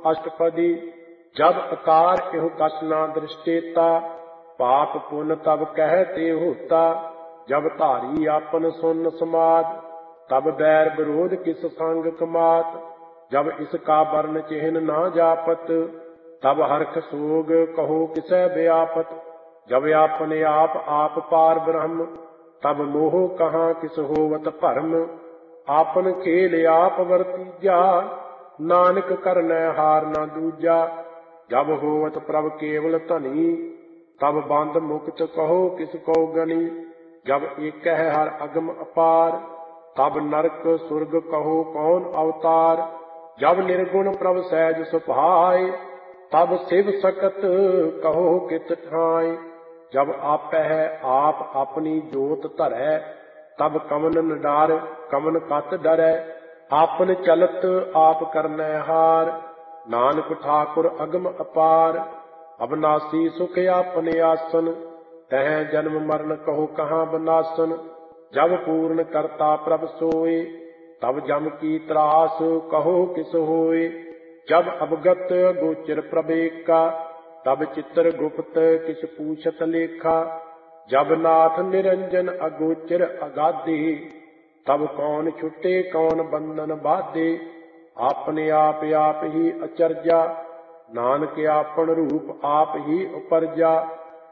अष्टपदी। जब अकार एहु कस ना दृष्टेता, पाप पुन तब कहते होता। जब धारी आपन सुन समाज, तब बैर विरोध किस संग कमात। जब इसका वर्ण चिन्ह ना जापत, तब हर्ष सोग कहो किसै व्यापत। जब आपने आप पार ब्रह्म, तब मोह कहाँ किस होवत भरम। आपन खेल आप वर्तीजा, नानक करनै हार ना दूजा। जब होवत प्रभ केवल धनी, तब बंद मुक्त कहो किस को गनी। जब एक है हर अगम अपार, तब नरक सुरग कहो कौन अवतार। जब निर्गुण प्रभ सहज सुभाए, तब शिव सकत कहो कित ठाय। जब आपै है आप अपनी जोत धरै, तब कमन न डार कमन कत डरै। आपन चलत आप करनै हार, नानक ठाकुर अगम अपार। अविनाशी सुख आपने आसन, तह जन्म मरण कहो कहाँ बनासन। जब पूर्ण करता प्रभ सोए, तब जम की त्रास कहो किस होए। जब अवगत गोचर प्रभेका, तब चित्र गुप्त किस पूछत लेखा। जब नाथ निरंजन अगोचर अगाधे, तब कौन छुटे कौन बंधन बाधे। आपने आप ही अचरजा, नानक आपन रूप आप ही उपरजा।